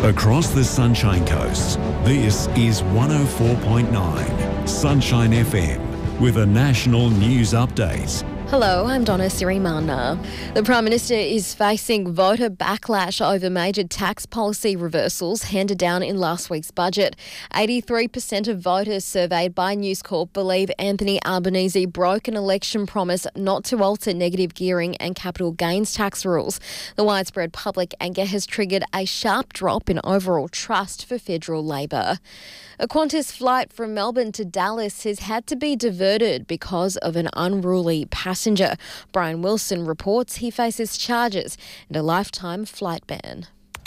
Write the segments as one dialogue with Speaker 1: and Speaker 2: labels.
Speaker 1: Across the Sunshine Coast, this is 104.9 Sunshine FM with a national news update.
Speaker 2: Hello, I'm Donna Sirimana. The Prime Minister is facing voter backlash over major tax policy reversals handed down in last week's budget. 83% of voters surveyed by News Corp believe Anthony Albanese broke an election promise not to alter negative gearing and capital gains tax rules. The widespread public anger has triggered a sharp drop in overall trust for federal Labor. A Qantas flight from Melbourne to Dallas has had to be diverted because of an unruly passenger. Brian Wilson reports he faces charges and a lifetime flight ban.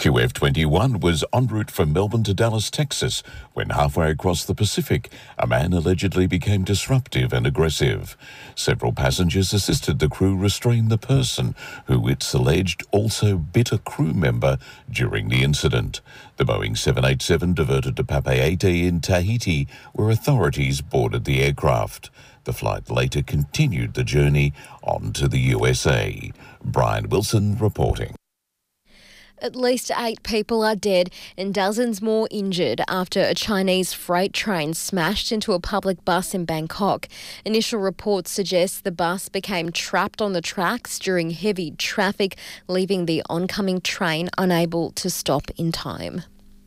Speaker 3: QF21 was en route from Melbourne to Dallas, Texas, when halfway across the Pacific, a man allegedly became disruptive and aggressive. Several passengers assisted the crew restrain the person, who it's alleged also bit a crew member during the incident. The Boeing 787 diverted to Papeete in Tahiti, where authorities boarded the aircraft. The flight later continued the journey on to the USA. Brian Wilson reporting.
Speaker 2: At least 8 people are dead and dozens more injured after a Chinese freight train smashed into a public bus in Bangkok. Initial reports suggest the bus became trapped on the tracks during heavy traffic, leaving the oncoming train unable to stop in time.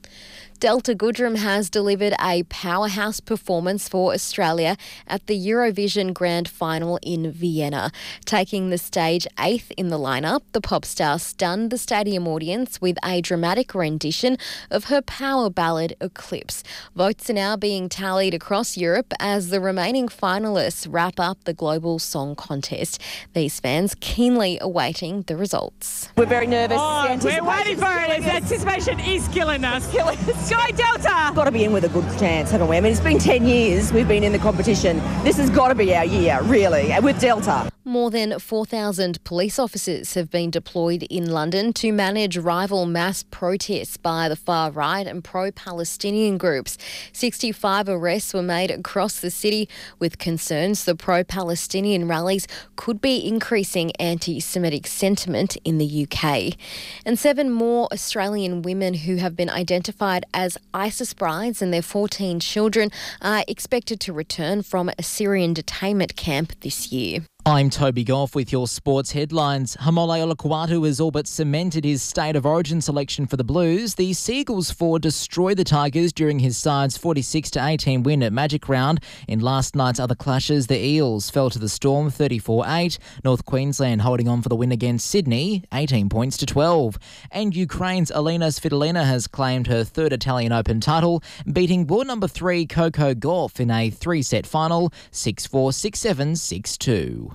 Speaker 2: Delta Goodrem has delivered a powerhouse performance for Australia at the Eurovision Grand Final in Vienna. Taking the stage 8th in the lineup, the pop star stunned the stadium audience with a dramatic rendition of her power ballad Eclipse. Votes are now being tallied across Europe as the remaining finalists wrap up the global song contest. These fans keenly awaiting the results.
Speaker 4: We're very nervous.
Speaker 5: We're waiting for it. Anticipation is killing us. Go Delta!
Speaker 4: Got to be in with a good chance, haven't we? I mean, it's been 10 years we've been in the competition. This has got to be our year, really, with Delta.
Speaker 2: More than 4,000 police officers have been deployed in London to manage rival mass protests by the far right and pro-Palestinian groups. 65 arrests were made across the city with concerns the pro-Palestinian rallies could be increasing anti-Semitic sentiment in the UK. And 7 more Australian women who have been identified as ISIS brides and their 14 children are expected to return from a Syrian detainment camp this year.
Speaker 6: I'm Toby Goff with your sports headlines. Haumole Olakau'atu has all but cemented his state of origin selection for the Blues. The Seagulls forward destroyed the Tigers during his side's 46-18 win at Magic Round. In last night's other clashes, the Eels fell to the Storm 34-8. North Queensland holding on for the win against Sydney, 18 points to 12. And Ukraine's Alina Svitolina has claimed her third Italian Open title, beating world number 3 Coco Gauff in a 3-set final, 6-4, 6-7, 6-2.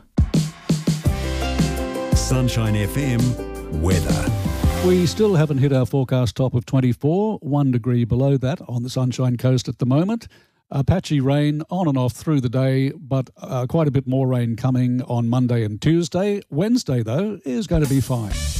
Speaker 1: Sunshine FM weather.
Speaker 7: We still haven't hit our forecast top of 24, 1 degree below that on the Sunshine Coast at the moment. Patchy rain on and off through the day, but quite a bit more rain coming on Monday and Tuesday. Wednesday, though, is going to be fine.